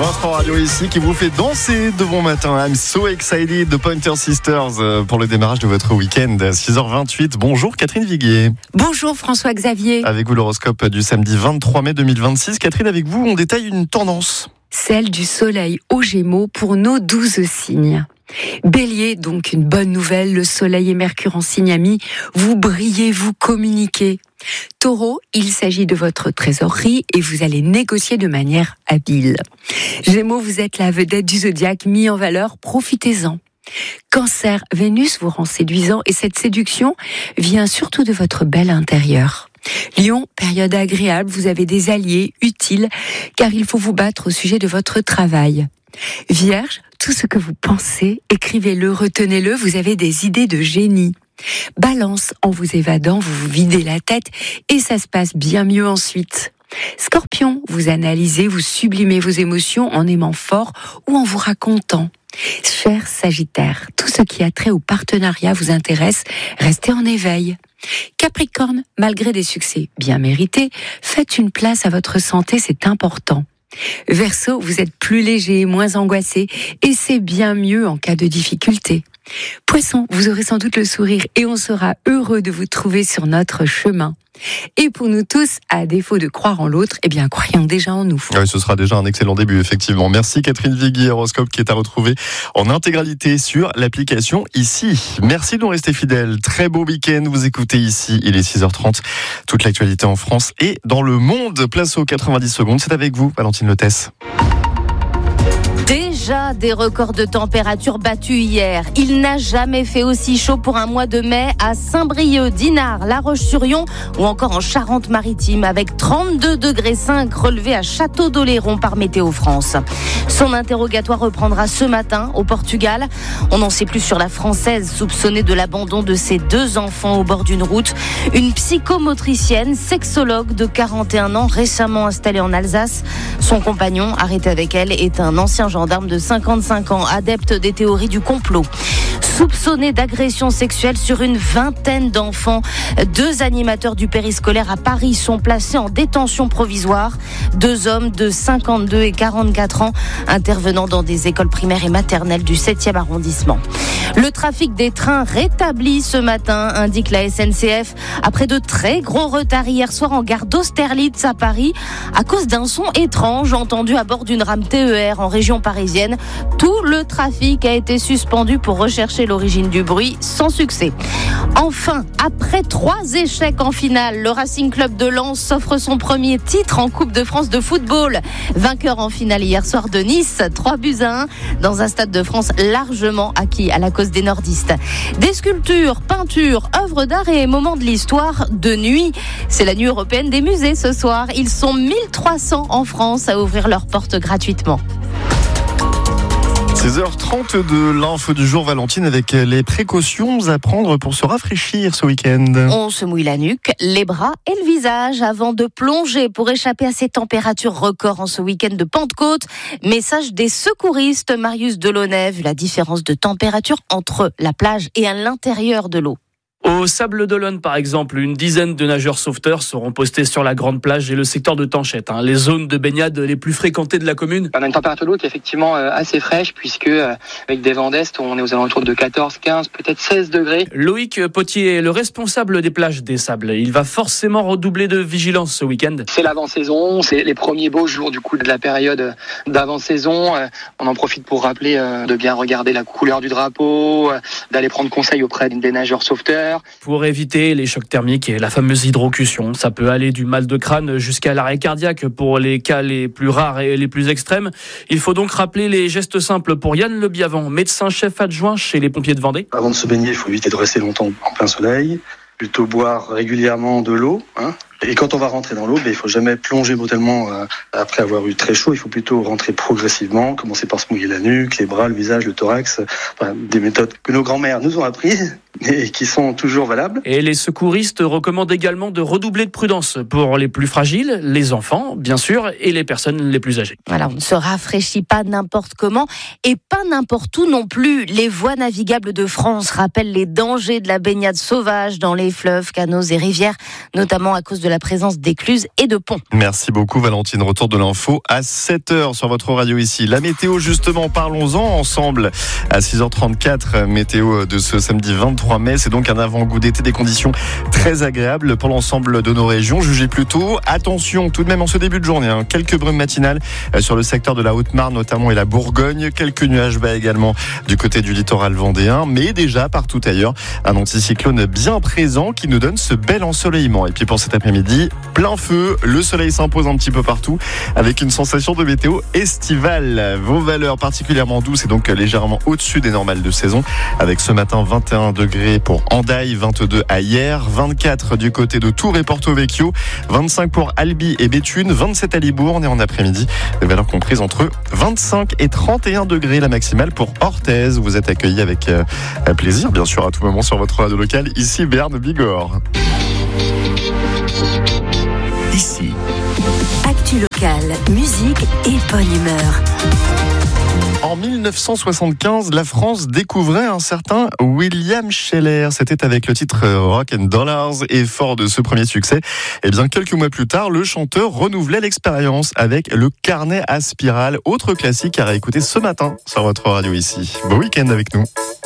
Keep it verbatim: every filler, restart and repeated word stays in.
Votre radio ici qui vous fait danser de bon matin. I'm so excited de Pointer Sisters pour le démarrage de votre week-end. six heures vingt-huit. Bonjour Catherine Viguier. Bonjour François-Xavier. Avec vous l'horoscope du samedi vingt-trois mai deux mille vingt-six. Catherine, avec vous, on détaille une tendance. Celle du soleil aux Gémeaux pour nos douze signes. Bélier, donc une bonne nouvelle, le soleil et Mercure en signe ami, vous brillez, vous communiquez. Taureau, il s'agit de votre trésorerie et vous allez négocier de manière habile. Gémeaux, vous êtes la vedette du zodiaque mis en valeur, profitez-en. Cancer, Vénus vous rend séduisant et cette séduction vient surtout de votre bel intérieur. Lion, période agréable, vous avez des alliés utiles car il faut vous battre au sujet de votre travail. Vierge, tout ce que vous pensez, écrivez-le, retenez-le, vous avez des idées de génie. Balance, en vous évadant, vous vous videz la tête et ça se passe bien mieux ensuite. Scorpion, vous analysez, vous sublimez vos émotions en aimant fort ou en vous racontant. Cher Sagittaire, tout ce qui a trait au partenariat vous intéresse, restez en éveil. Capricorne, malgré des succès bien mérités, faites une place à votre santé, c'est important. Verseau, vous êtes plus léger, moins angoissé, et c'est bien mieux en cas de difficulté. Poisson, vous aurez sans doute le sourire et on sera heureux de vous trouver sur notre chemin. Et pour nous tous, à défaut de croire en l'autre, eh bien, croyons déjà en nous. Oui, ce sera déjà un excellent début, effectivement. Merci Catherine Viguier, horoscope qui est à retrouver en intégralité sur l'application ici. Merci de nous rester fidèles. Très beau week-end. Vous écoutez ici, il est six heures trente. Toute l'actualité en France et dans le monde. Place aux quatre-vingt-dix secondes. C'est avec vous, Valentine Lotès. Déjà des records de température battus hier. Il n'a jamais fait aussi chaud pour un mois de mai à Saint-Brieuc, Dinard, La Roche-sur-Yon ou encore en Charente-Maritime avec trente-deux degrés cinq relevés à Château-d'Oléron par Météo France. Son interrogatoire reprendra ce matin au Portugal. On en sait plus sur la Française soupçonnée de l'abandon de ses deux enfants au bord d'une route. Une psychomotricienne, sexologue de quarante et un ans récemment installée en Alsace. Son compagnon, arrêté avec elle, est un ancien gendarme de cinquante-cinq ans, adepte des théories du complot. Soupçonné d'agression sexuelle sur une vingtaine d'enfants, deux animateurs du périscolaire à Paris sont placés en détention provisoire. Deux hommes de cinquante-deux et quarante-quatre ans intervenant dans des écoles primaires et maternelles du septième arrondissement. Le trafic des trains rétabli ce matin, indique la S N C F, après de très gros retards hier soir en gare d'Austerlitz à Paris, à cause d'un son étrange entendu à bord d'une rame T E R en région parisienne. Tout le trafic a été suspendu pour rechercher l'origine du bruit, sans succès. Enfin, après trois échecs en finale, le Racing Club de Lens s'offre son premier titre en Coupe de France de football. Vainqueur en finale hier soir de Nice, trois buts à un, dans un stade de France largement acquis à la cause des nordistes. Des sculptures, peintures, œuvres d'art et moments de l'histoire de nuit. C'est la nuit européenne des musées ce soir. Ils sont mille trois cents en France à ouvrir leurs portes gratuitement. seize heures trente de l'info du jour, Valentine, avec les précautions à prendre pour se rafraîchir ce week-end. On se mouille la nuque, les bras et le visage avant de plonger pour échapper à ces températures records en ce week-end de Pentecôte. Message des secouristes, Marius Delaunay, vu la différence de température entre la plage et à l'intérieur de l'eau. Au Sable d'Olonne, par exemple, une dizaine de nageurs sauveteurs seront postés sur la grande plage et le secteur de Tanchette, hein, les zones de baignade les plus fréquentées de la commune. On a une température de l'eau qui est effectivement assez fraîche, puisque avec des vents d'est, on est aux alentours de quatorze, quinze, peut-être seize degrés. Loïc Potier est le responsable des plages des Sables. Il va forcément redoubler de vigilance ce week-end. C'est l'avant-saison, c'est les premiers beaux jours du coup de la période d'avant-saison. On en profite pour rappeler de bien regarder la couleur du drapeau, d'aller prendre conseil auprès des nageurs sauveteurs. Pour éviter les chocs thermiques et la fameuse hydrocution, ça peut aller du mal de crâne jusqu'à l'arrêt cardiaque pour les cas les plus rares et les plus extrêmes. Il faut donc rappeler les gestes simples pour Yann Le Biavant, médecin-chef adjoint chez les pompiers de Vendée. Avant de se baigner, il faut éviter de rester longtemps en plein soleil, plutôt boire régulièrement de l'eau, hein. Et quand on va rentrer dans l'eau, ben, il ne faut jamais plonger brutalement euh, après avoir eu très chaud. Il faut plutôt rentrer progressivement, commencer par se mouiller la nuque, les bras, le visage, le thorax. Enfin, des méthodes que nos grands-mères nous ont apprises et qui sont toujours valables. Et les secouristes recommandent également de redoubler de prudence pour les plus fragiles, les enfants, bien sûr, et les personnes les plus âgées. Voilà, on ne se rafraîchit pas n'importe comment et pas n'importe où non plus. Les voies navigables de France rappellent les dangers de la baignade sauvage dans les fleuves, canaux et rivières, notamment à cause de la la présence d'écluses et de ponts. Merci beaucoup Valentine. Retour de l'info à sept heures sur votre radio ici. La météo justement, parlons-en ensemble à six heures trente-quatre. Météo de ce samedi vingt-trois mai. C'est donc un avant-goût d'été, des conditions très agréables pour l'ensemble de nos régions. Jugez plutôt. Attention tout de même en ce début de journée. Hein, quelques brumes matinales sur le secteur de la Haute-Marne notamment et la Bourgogne. Quelques nuages bas également du côté du littoral vendéen. Mais déjà partout ailleurs, un anticyclone bien présent qui nous donne ce bel ensoleillement. Et puis pour cet après-midi, plein feu, le soleil s'impose un petit peu partout avec une sensation de météo estivale. Vos valeurs particulièrement douces et donc légèrement au-dessus des normales de saison avec ce matin vingt et un degrés pour Hendaye, vingt-deux à Hyères, vingt-quatre du côté de Tours et Porto Vecchio, vingt-cinq pour Albi et Béthune, vingt-sept à Libourne et en après-midi des valeurs comprises entre vingt-cinq et trente et un degrés la maximale pour Orthez. Vous êtes accueillis avec euh, plaisir bien sûr à tout moment sur votre radio locale ici Berne Bigorre. Ici. Actu locale, musique et bonne humeur. En dix-neuf cent soixante-quinze, la France découvrait un certain William Sheller. C'était avec le titre Rock and Dollars et fort de ce premier succès, eh bien quelques mois plus tard, le chanteur renouvelait l'expérience avec le carnet à spirale, autre classique à réécouter ce matin sur votre radio ici. Bon week-end avec nous.